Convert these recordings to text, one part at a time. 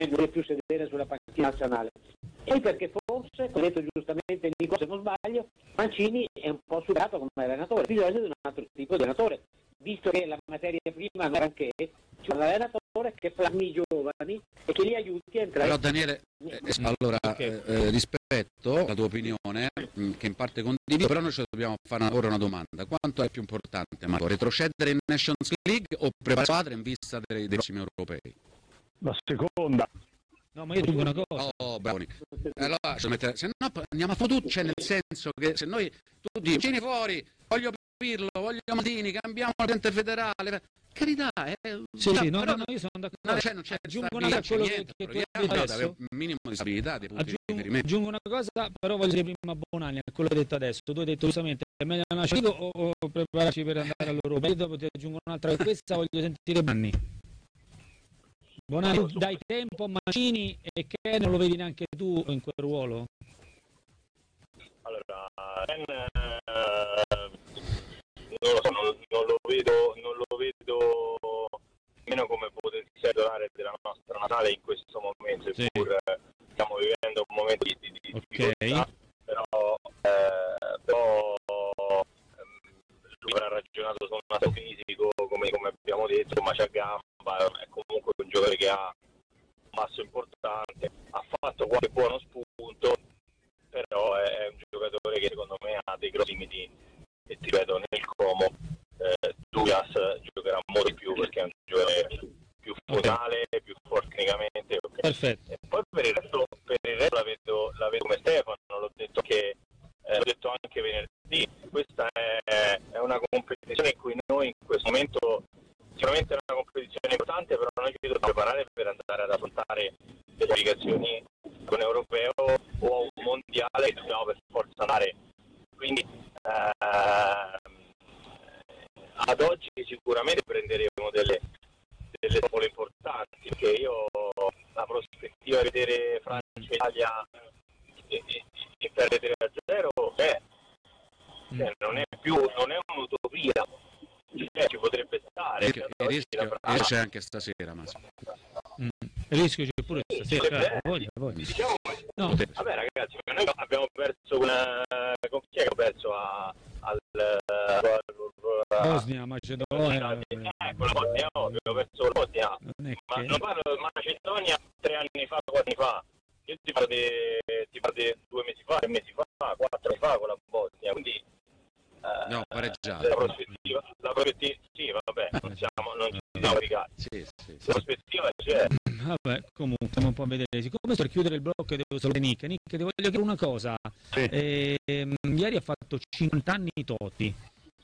non vuole più sedere sulla panchina nazionale. E perché forse, come ha detto giustamente Nico, se non sbaglio, Mancini è un po' superato come allenatore, bisogna di un altro tipo di allenatore, visto che la materia prima non è anche, c'è un allenatore che plasmi i giovani e che li aiuti a entrare. Però Daniele, allora rispetto la tua opinione, che in parte condivido, però noi ci dobbiamo fare ora una domanda: quanto è più importante, Marco, retrocedere in Nations League o preparare la squadra in vista dei prossimi europei? La seconda. No, ma io dico una cosa. Oh, bravo. Allora, se no andiamo a fotucce, nel senso che se noi tu dici Mancini fuori, voglio Pirlo, voglio Maldini, cambiamo la presidente federale, carità, sì, no, io sono d'accordo. Non c'è aggiungo una cosa a quello che adesso, un minimo di stabilità dei punti di riferimento. Aggiungo una cosa, però voglio dire prima Bonanni a quello che hai detto adesso. Tu hai detto giustamente è meglio una o prepararci per andare all'Europa. Io dopo ti aggiungo un'altra cosa, questa voglio sentire Bonanni. Bonanni, dai tempo a Mancini e che non lo vedi neanche tu in quel ruolo? Allora, non lo vedo nemmeno come potenziale titolare della nostra nazionale in questo momento, seppur stiamo vivendo un momento di difficoltà, però lui avrà ragionato su un aspetto fisico, come abbiamo detto, ma c'ha gamba, è comunque un giocatore che ha un passo importante, ha fatto qualche buono spunto, però è un giocatore che secondo me ha dei grossi limiti, e ti ripeto, nel Como Douglas giocherà molto di più perché è un giocatore più funzionale, più forte tecnicamente. Perfetto. E poi per il resto la vedo come Stefano, l'ho detto anche venerdì. Questa è una competizione in cui noi in questo momento, sicuramente è una competizione importante, però noi ci dobbiamo preparare per andare ad affrontare le qualificazioni con europeo o un mondiale che dobbiamo per forza andare. Quindi ad oggi sicuramente prenderemo delle tappe importanti, perché io la prospettiva di vedere Francia e Italia e perdere a 0 non è un'utopia, ci potrebbe stare. Il rischio c'è anche stasera, Massimo. Il rischio c'è pure stasera, voglia. Diciamo, no. Vabbè ragazzi, noi abbiamo perso con chi è che abbiamo perso al Bosnia, Macedonia. Con la Bosnia, abbiamo perso la Bosnia. Ma non parlo di Macedonia 3 anni fa, 4 anni fa. Io ti parlo di 2 mesi fa, 3 mesi fa, 4 anni fa con la Bosnia, quindi no, pareggiato. La prospettiva, sì, vabbè, non siamo rigati. Sì. La prospettiva c'è. Vabbè, comunque stiamo un po' a vedere. Siccome per chiudere il blocco devo salutare Nick, ti voglio chiedere una cosa. Sì. Ieri ha fatto 50 anni Totti.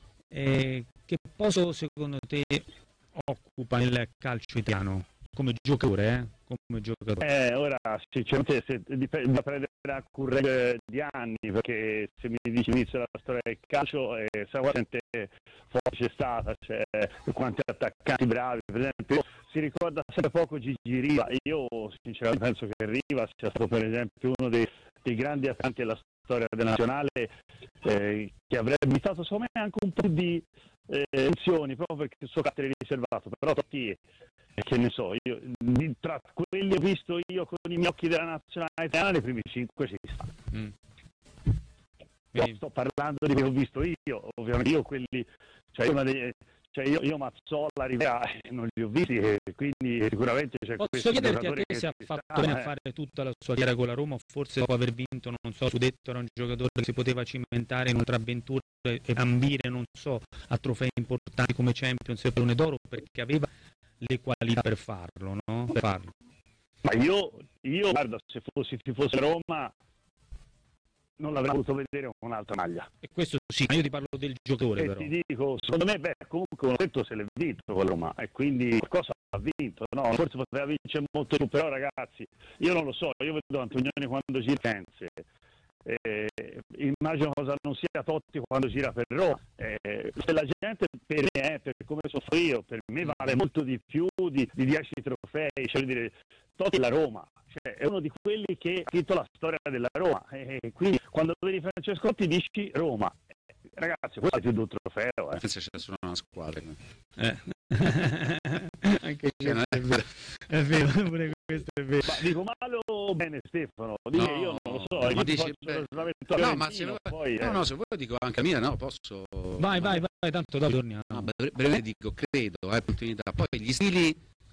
Che posto secondo te occupa nel calcio italiano? Come giocatore, ora sinceramente diprenderà correre di anni, perché se mi dici inizio della storia del calcio sa quante forse c'è stata, quanti attaccanti bravi, per esempio si ricorda sempre poco Gigi Riva. Io sinceramente penso che Riva sia stato per esempio uno dei grandi attaccanti della storia della nazionale, che avrebbe invitato secondo me anche un po' di emozioni proprio perché il suo carattere riservato, però Totti, che ne so, io tra quelli che ho visto io con i miei occhi della nazionale italiana, i primi 5 ci stanno. Sto parlando di quelli che ho visto io, ovviamente io quelli, io Mazzolla, Rivera non li ho visti, e quindi sicuramente c'è questo. Posso chiederti a te se ha fatto bene a fare tutta la sua carriera con la Roma, o forse dopo aver vinto, non so, Scudetto, era un giocatore che si poteva cimentare in un'avventura e ambire, non so, a trofei importanti come Champions e Pallone d'Oro, perché aveva le qualità per farlo, no? Per farlo. Ma io guarda, se fossi tifoso Roma non l'avrei potuto vedere con un'altra maglia. E questo sì, ma io ti parlo del giocatore, però. Ti dico, secondo me, comunque un detto se l'è vinto con Roma, e quindi qualcosa ha vinto, no? Forse poteva vincere molto più, però ragazzi, io non lo so, io vedo Antonioni quando gira Firenze, immagino cosa non sia Totti quando gira per Roma. Se la gente, per me, per come soffro io, per me vale molto di più di 10 trofei, cioè dire, Totti è la Roma, è uno di quelli che ha scritto la storia della Roma, quindi quando vedi Francesco Totti dici Roma, ragazzi, questo è più di un trofeo. Pensa c'è solo una squadra. Anche è vero, pure questo è vero. Ma dico male o bene Stefano? Io non lo so. Ma dici, no, ma se poi, se vuoi dico anche mia, no, posso. Vai, tanto dopo torniamo. No, brevemente dico, credo, opportunità. Poi gli stili,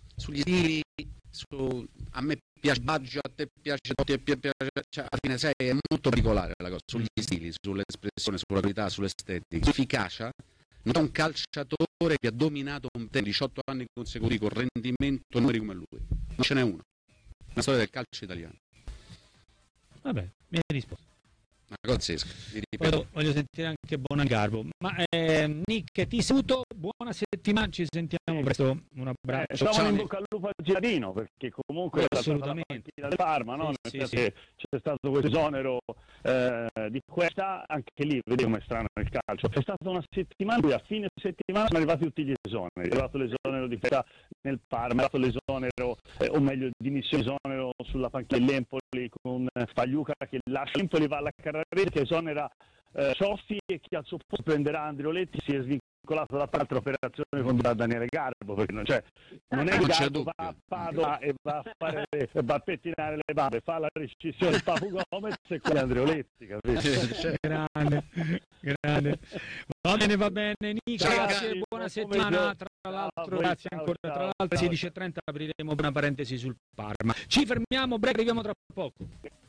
a me piace Baggio, a te piace Totti, a te piace, cioè, alla fine sai, è molto particolare la cosa, sugli stili, sull'espressione, sulla qualità, sull'estetica, sull'efficacia. Non c'è un calciatore che ha dominato un tempo 18 anni consecutivi con rendimento numeri come lui. Non ce n'è uno. Una storia del calcio italiano. Vabbè, mi hai risposto. Una cosa pazzesca. Poi voglio sentire anche Bonangarbo. Ma Nick, ti saluto, buona settimana, ci sentiamo presto. Un abbraccio. Ciao, in bocca al lupo al Giardino, perché comunque assolutamente del Parma, no? Sì. C'è stato questo esonero di questa, anche lì vedi come è strano il calcio. È stata una settimana in cui a fine settimana sono arrivati tutti gli esoneri. È arrivato l'esonero di Feta nel Parma, è arrivato l'esonero, o meglio dimissione esonero sulla panchina dell'Empoli con Pagliuca che lascia l'Empoli, va alla Carrarese che esonera Cioffi e che al suo posto prenderà Andrioletti, si è svincolato da altra operazione con Daniele Garbo, perché non è che Garbo va a Padova e va a pettinare le bave, fa la rescissione Papu Gomez e quello Andrioletti, capito? grande. Va bene Nico, grazie, buona settimana. Tra l'altro, grazie ancora. Tra l'altro, 16:30 apriremo una parentesi sul Parma. Ci fermiamo, break, arriviamo tra poco.